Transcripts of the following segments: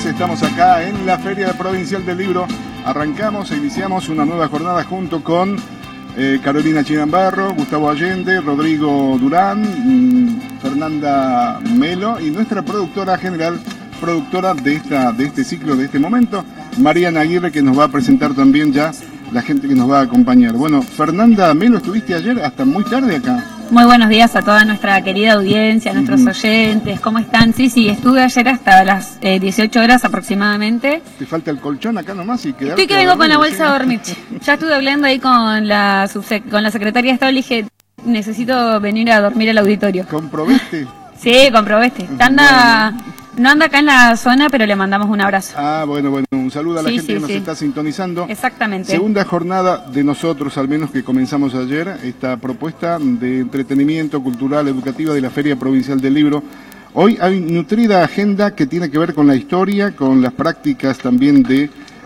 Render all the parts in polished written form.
días, estamos acá en la Feria Provincial del Libro. Arrancamos e iniciamos una nueva jornada junto con Carolina Chinambarro, Gustavo Allende, Rodrigo Durán, Fernanda Melo y nuestra productora general, productora de este ciclo, de este momento, Mariana Aguirre, que nos va a presentar también ya la gente que nos va a acompañar. Bueno, Fernanda Melo, estuviste ayer hasta muy tarde acá. Muy buenos días a toda nuestra querida audiencia, a nuestros oyentes, ¿cómo están? Sí, estuve ayer hasta las 18 horas aproximadamente. Te falta el colchón acá nomás y quedarte. Estoy que vengo con la bolsa a dormir. Ya estuve hablando ahí con la secretaria de Estado, le dije, necesito venir a dormir al auditorio. ¿Comprobaste? Sí, comprobeste. No anda acá en la zona, pero le mandamos un abrazo. Ah, bueno, un saludo a la gente que nos está sintonizando. Exactamente. Segunda jornada de nosotros, al menos que comenzamos ayer, esta propuesta de entretenimiento cultural, educativa de la Feria Provincial del Libro. Hoy hay nutrida agenda que tiene que ver con la historia, con las prácticas también de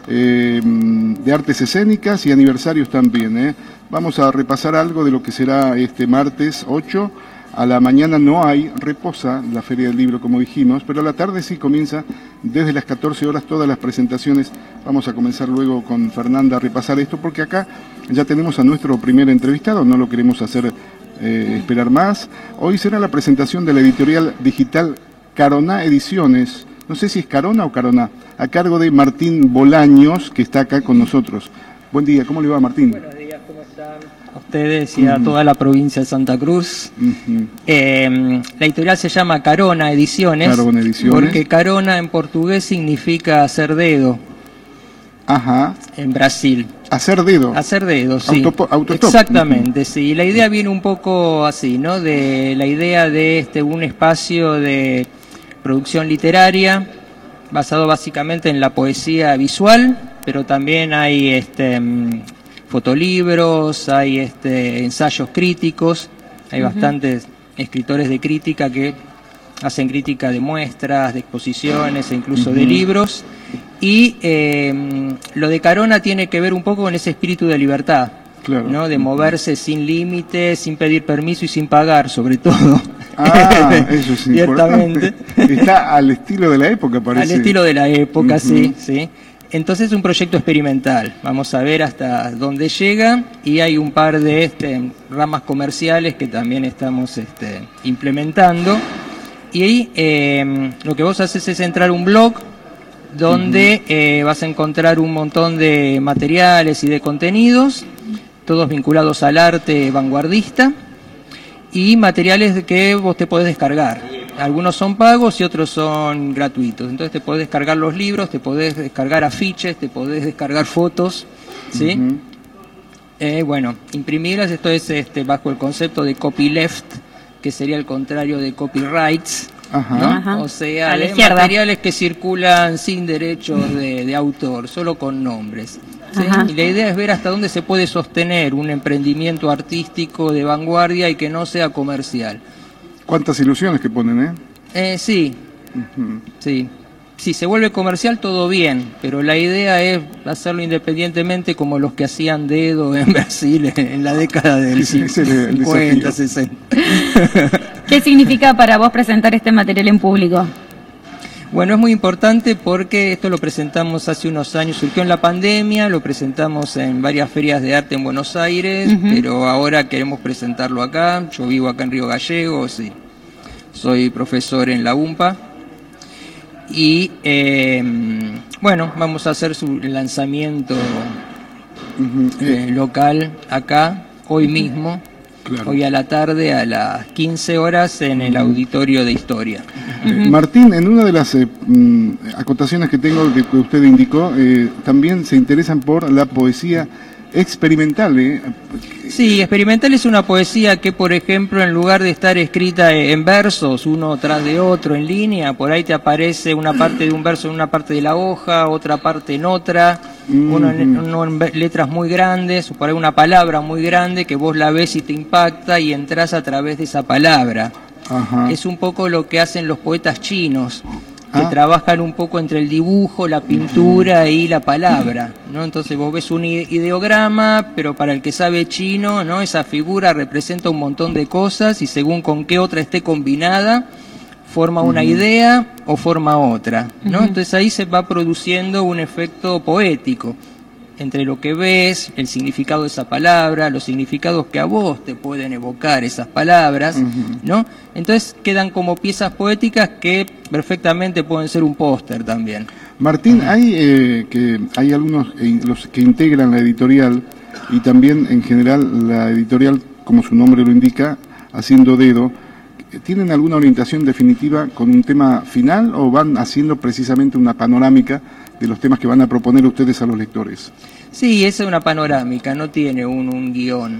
artes escénicas y aniversarios también. Vamos a repasar algo de lo que será este martes 8. A la mañana no hay, reposa la Feria del Libro, como dijimos, pero a la tarde sí comienza desde las 14 horas todas las presentaciones. Vamos a comenzar luego con Fernanda a repasar esto, porque acá ya tenemos a nuestro primer entrevistado, no lo queremos hacer esperar más. Hoy será la presentación de la editorial digital Carona Ediciones, no sé si es Carona o Carona, a cargo de Martín Bolaños, que está acá con nosotros. Buen día, ¿cómo le va, Martín? Buenos días, ¿cómo están? A ustedes y a toda la provincia de Santa Cruz. La editorial se llama Carona Ediciones, porque Carona en portugués significa hacer dedo. Ajá. En Brasil. Hacer dedo. Hacer dedo, sí. Autostop. Exactamente, sí. La idea viene un poco así, ¿no? De la idea de un espacio de producción literaria basado básicamente en la poesía visual, pero también hay fotolibros, hay ensayos críticos, hay bastantes escritores de crítica que hacen crítica de muestras, de exposiciones e incluso de libros. Y lo de Carona tiene que ver un poco con ese espíritu de libertad, claro, ¿no? De moverse sin límites, sin pedir permiso y sin pagar, sobre todo. Ah, eso es importante. Está al estilo de la época, parece. Al estilo de la época, sí. Entonces es un proyecto experimental, vamos a ver hasta dónde llega, y hay un par de ramas comerciales que también estamos implementando. Y ahí lo que vos haces es entrar a un blog donde vas a encontrar un montón de materiales y de contenidos, todos vinculados al arte vanguardista, y materiales que vos te podés descargar. Algunos son pagos y otros son gratuitos. Entonces te podés descargar los libros, te podés descargar afiches, te podés descargar fotos, ¿sí? Imprimirlas, esto es bajo el concepto de copyleft, que sería el contrario de copyrights, ¿no? O sea, de materiales que circulan sin derechos de autor, solo con nombres. ¿Sí? Y la idea es ver hasta dónde se puede sostener un emprendimiento artístico de vanguardia y que no sea comercial. ¿Cuántas ilusiones que ponen, sí. Sí. Si se vuelve comercial, todo bien, pero la idea es hacerlo independientemente, como los que hacían dedo en Brasil en la década del 50, 60. ¿Qué significa para vos presentar este material en público? Bueno, es muy importante porque esto lo presentamos hace unos años, surgió en la pandemia, lo presentamos en varias ferias de arte en Buenos Aires, pero ahora queremos presentarlo acá. Yo vivo acá en Río Gallegos y soy profesor en la UMPA. Y vamos a hacer su lanzamiento local acá, hoy mismo. Claro. Hoy a la tarde a las 15 horas en el Auditorio de Historia. Martín, en una de las acotaciones que tengo que usted indicó, también se interesan por la poesía experimental. Sí, experimental es una poesía que, por ejemplo, en lugar de estar escrita en versos, uno tras de otro, en línea, por ahí te aparece una parte de un verso en una parte de la hoja, otra parte en otra, uno en letras muy grandes, o por ahí una palabra muy grande que vos la ves y te impacta y entras a través de esa palabra. Es un poco lo que hacen los poetas chinos, que trabajan un poco entre el dibujo, la pintura y la palabra, ¿no? Entonces vos ves un ideograma, pero para el que sabe chino, ¿no? Esa figura representa un montón de cosas y según con qué otra esté combinada, forma una idea o forma otra, ¿no? Entonces ahí se va produciendo un efecto poético entre lo que ves, el significado de esa palabra, los significados que a vos te pueden evocar esas palabras, ¿no? Entonces quedan como piezas poéticas que perfectamente pueden ser un póster también. Martín, hay algunos los que integran la editorial y también en general la editorial, como su nombre lo indica, Haciendo Dedo. ¿Tienen alguna orientación definitiva con un tema final o van haciendo precisamente una panorámica de los temas que van a proponer ustedes a los lectores? Sí, esa es una panorámica, no tiene un guión.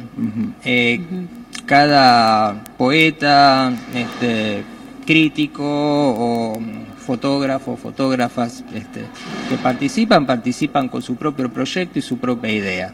Cada poeta, crítico o fotógrafo, fotógrafas que participan con su propio proyecto y su propia idea.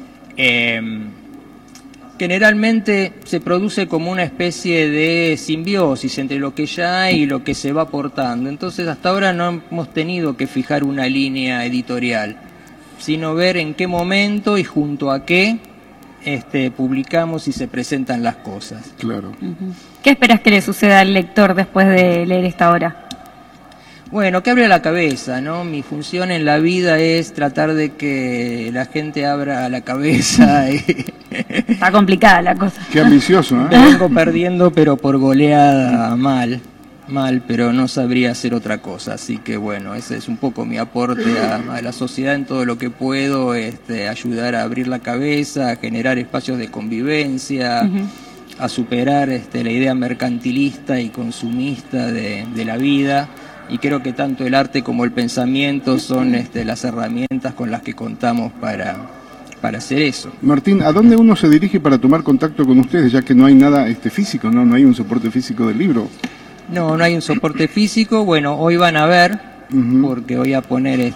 Generalmente se produce como una especie de simbiosis entre lo que ya hay y lo que se va aportando. Entonces hasta ahora no hemos tenido que fijar una línea editorial, sino ver en qué momento y junto a qué publicamos y se presentan las cosas. Claro. ¿Qué esperas que le suceda al lector después de leer esta obra? Bueno, que abra la cabeza, ¿no? Mi función en la vida es tratar de que la gente abra la cabeza. Está complicada la cosa. Qué ambicioso, ¿eh? Vengo perdiendo, pero por goleada mal, pero no sabría hacer otra cosa. Así que bueno, ese es un poco mi aporte a la sociedad en todo lo que puedo, ayudar a abrir la cabeza, a generar espacios de convivencia, a superar la idea mercantilista y consumista de la vida. Y creo que tanto el arte como el pensamiento son las herramientas con las que contamos para hacer eso. Martín, ¿a dónde uno se dirige para tomar contacto con ustedes, ya que no hay nada físico, no hay un soporte físico del libro? No hay un soporte físico. Bueno, hoy van a ver, porque voy a poner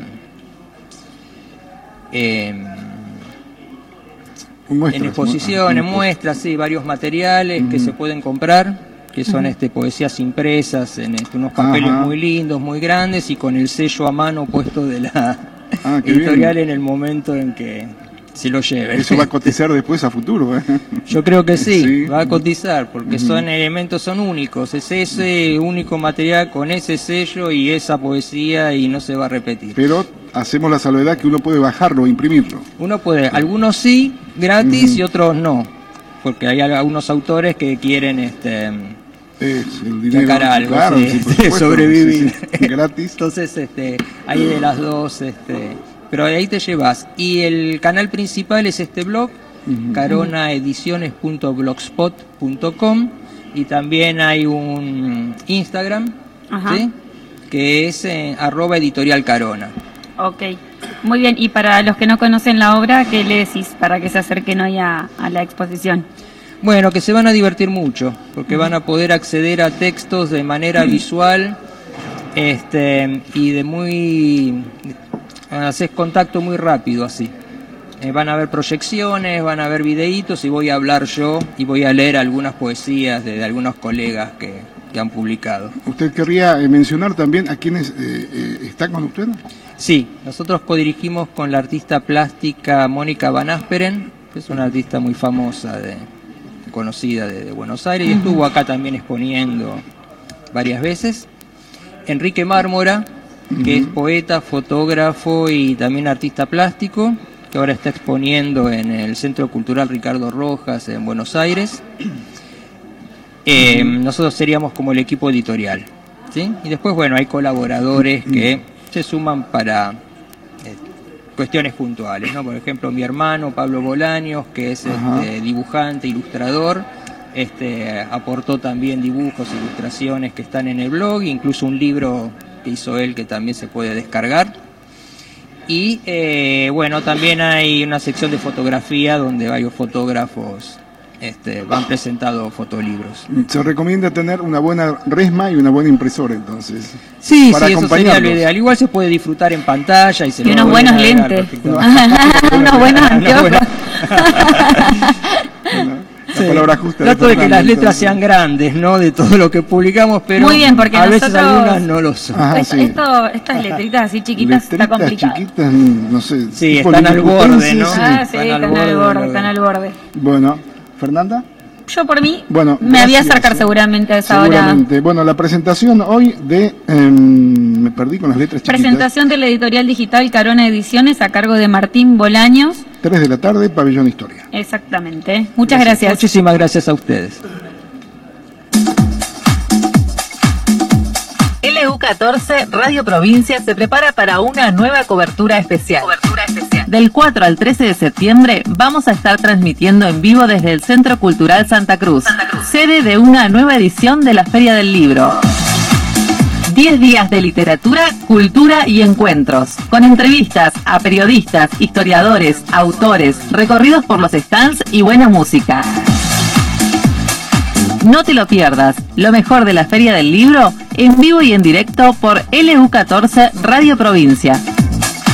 en exposición, en muestras, sí, varios materiales que se pueden comprar, que son poesías impresas en unos papeles muy lindos, muy grandes y con el sello a mano puesto de la editorial en el momento en que se lo lleve. Eso va a cotizar después a futuro, ¿eh? Yo creo que sí, va a cotizar, porque son elementos, son únicos, es ese único material con ese sello y esa poesía y no se va a repetir. Pero hacemos la salvedad que uno puede bajarlo o imprimirlo. Uno puede, algunos sí, gratis y otros no, porque hay algunos autores que quieren el dinero, sacar algo, claro, sobrevivir. Gratis. Entonces, hay de las dos, pero ahí te llevas. Y el canal principal es este blog, caronaediciones.blogspot.com, y también hay un Instagram, ¿sí? Que es @editorialcarona. Ok, muy bien. Y para los que no conocen la obra, ¿qué le decís para que se acerquen hoy a la exposición? Bueno, que se van a divertir mucho, porque van a poder acceder a textos de manera visual, y haces contacto muy rápido así. Van a ver proyecciones, van a ver videitos y voy a hablar yo y voy a leer algunas poesías de algunos colegas que han publicado. ¿Usted querría mencionar también a quienes están con usted? Sí, nosotros codirigimos con la artista plástica Mónica Van Asperen, que es una artista muy famosa, conocida de Buenos Aires, y estuvo acá también exponiendo varias veces. Enrique Mármora, que es poeta, fotógrafo y también artista plástico, que ahora está exponiendo en el Centro Cultural Ricardo Rojas en Buenos Aires. Nosotros seríamos como el equipo editorial, ¿sí? Y después, bueno, hay colaboradores que se suman para cuestiones puntuales, ¿no? Por ejemplo, mi hermano Pablo Bolaños, que es dibujante, ilustrador, aportó también dibujos, ilustraciones que están en el blog, incluso un libro que hizo él que también se puede descargar. Y bueno, también hay una sección de fotografía donde varios fotógrafos van presentando fotolibros. Se recomienda tener una buena resma y una buena impresora, entonces. Sí, sí, eso sería lo ideal. Igual se puede disfrutar en pantalla y unos buenos lentes. Unos buenos anteojos. La palabra justa. Trato de que las letras sean grandes, ¿no? De todo lo que publicamos, pero muy bien, porque a veces algunas no lo son. Estas letritas así chiquitas está complicado. Chiquitas, no sé. Sí, están al borde, ¿no? Sí, están al borde. Bueno, ¿Fernanda? Yo por mí Bueno, me voy a gracias, acercar seguramente a esa seguramente. hora. Bueno, la presentación hoy de... me perdí con las letras chiquitas. Presentación de la editorial digital Carona Ediciones a cargo de Martín Bolaños. 3 de la tarde, Pabellón Historia. Exactamente. Muchas gracias. Muchísimas gracias a ustedes. LU14 Radio Provincia se prepara para una nueva cobertura especial. Del 4 al 13 de septiembre vamos a estar transmitiendo en vivo desde el Centro Cultural Santa Cruz, sede de una nueva edición de la Feria del Libro. 10 días de literatura, cultura y encuentros, con entrevistas a periodistas, historiadores, autores, recorridos por los stands y buena música. No te lo pierdas, lo mejor de la Feria del Libro, en vivo y en directo por LU14 Radio Provincia.